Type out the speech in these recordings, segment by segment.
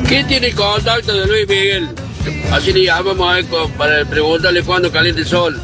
¿Quién tiene contacto de Luis Miguel? Así le llamamos a él para preguntarle cuándo calienta el sol.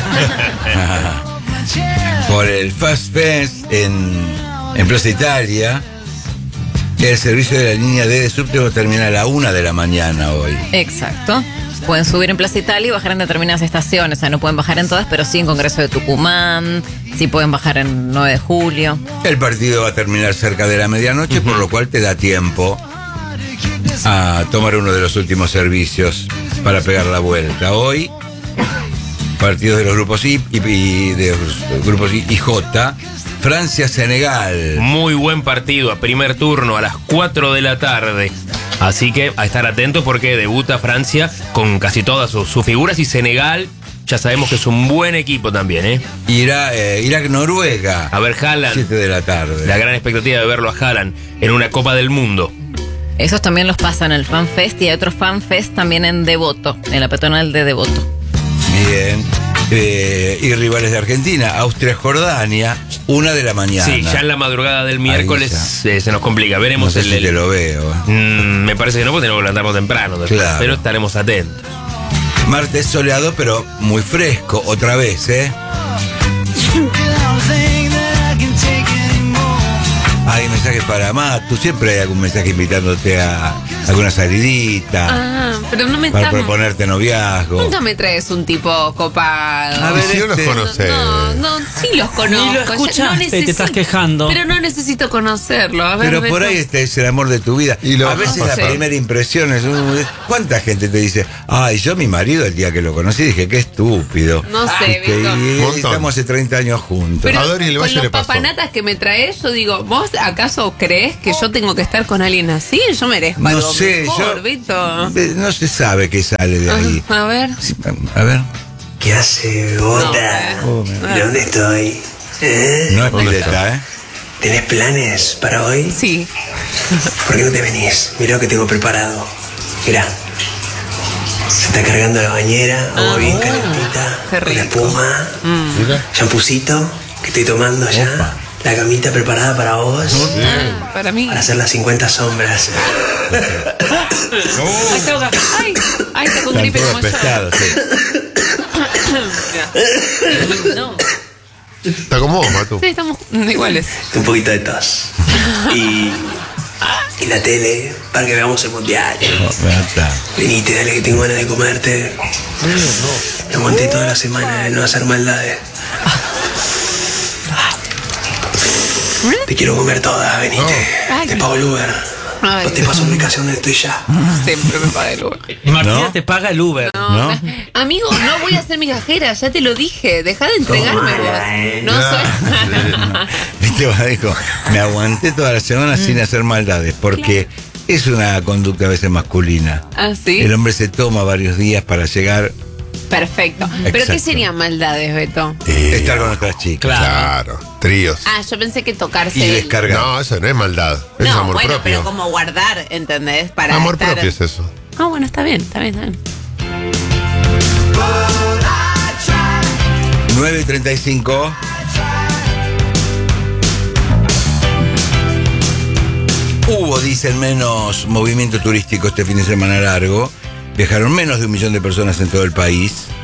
Por el Fast Fest en Plaza Italia, el servicio de la línea D de subte va a terminar a la 1 de la mañana hoy. Exacto. Pueden subir en Plaza Italia y bajar en determinadas estaciones. O sea, no pueden bajar en todas, pero sí en Congreso de Tucumán. Sí pueden bajar en 9 de julio. El partido va a terminar cerca de la medianoche, por lo cual te da tiempo a tomar uno de los últimos servicios para pegar la vuelta. Hoy, partidos de los grupos I y de los grupos I y J. Francia-Senegal. Muy buen partido, a primer turno, a las 4 de la tarde. Así que a estar atentos porque debuta Francia con casi todas sus figuras, y Senegal ya sabemos que es un buen equipo también, ¿eh? Irak-Noruega. A ver, Haaland. 7 de la tarde. La gran expectativa de verlo a Haaland en una Copa del Mundo. Esos también los pasan en el FanFest, y hay otros FanFest también en Devoto, en la peatonal de Devoto. Bien. Y rivales de Argentina, Austria-Jordania, 1 de la mañana. Sí, ya en la madrugada del miércoles se nos complica. Veremos no sé si te lo veo. Me parece que no, porque tenemos que levantarnos temprano después, claro. Pero estaremos atentos. Martes soleado, pero muy fresco, otra vez, ¿eh? Hay mensajes para Matu, siempre hay algún mensaje invitándote a alguna salidita. Ah, pero no me para estás... proponerte noviazgo. Nunca me traes un tipo copado. A ver, si no los conoces. No, sí los conozco. Ni lo escuchaste, te estás quejando. Pero no necesito conocerlo. A ver, Pero Beto. por ahí este es el amor de tu vida. Y lo a veces pasa. la primera impresión es... ¿Cuánta gente te dice? Ay, yo mi marido el día que lo conocí dije, qué estúpido. No sé, ¿Viste? Beto. Y Montón. estamos hace 30 años juntos. Pero A Dori el con Valle los le pasó. papanatas que me traes, yo digo, ¿vos acaso crees que yo tengo que estar con alguien así? Yo merezco No algo sé, mejor, yo... Beto. No se sabe qué sale de ahí. A ver. Sí, a ver. ¿Qué hace, Bota? No, ¿De dónde estoy? No es pileta, ¿eh? ¿Tenés planes para hoy? Sí. ¿Por qué no te venís? Mirá lo que tengo preparado. Mirá. Se está cargando la bañera, agua bien calentita, qué con rico. espuma, Mira. champucito que estoy tomando ya. La camita preparada para vos. Para mí. Para hacer las 50 sombras. Ay, se ahoga. Ay, está con Están gripe todos como yo. pescados, sí. No. Está como vos, Matu. Sí, estamos iguales. Un poquito de tos. Y la tele para que veamos el mundial. No, ya está. Venite, dale que tengo ganas de comerte. Me aguanté toda la semana de no hacer maldades. Te quiero comer todas, venite. Ay. Te pago el Uber. Ay. No te paso ubicación donde estoy ya. Siempre me paga el Uber. Martina ¿No? te paga el Uber. No. Amigo, no voy a ser migajera, ya te lo dije. Deja de entregarme vos. No soy. Viste, dijo, me aguanté toda la semana sin hacer maldades, porque es una conducta a veces masculina. ¿Ah, sí? El hombre se toma varios días para llegar Perfecto. ¿Pero qué Exacto. serían maldades, Beto? a estar con otras chicas. Claro, tríos. Ah, yo pensé que tocarse. Y descargar. No, eso no es maldad. Eso es No, amor bueno, propio. pero como guardar, ¿entendés? Para Amor estar... propio es eso. Ah, bueno, está bien, está bien, está bien. 9:35. Hubo, dicen, menos movimiento turístico este fin de semana largo. Viajaron menos de 1 millón de personas en todo el país.